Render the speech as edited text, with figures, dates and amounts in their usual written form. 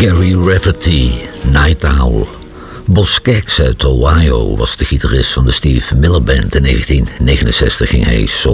Gary Rafferty, Night Owl. Boz Scaggs uit Ohio was de gitarist van de Steve Miller Band. In 1969 ging hij solo